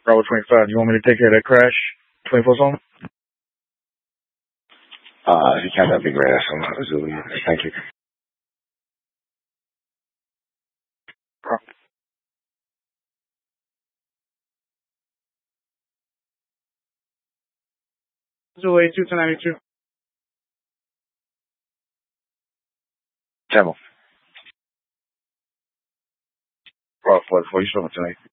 Bravo 25, you want me to take care of that crash? 24 zone? If you can, that'd be great. Absolutely. Thank you. Zulu 82 to 92. Temple. Bravo 44, you showing tonight?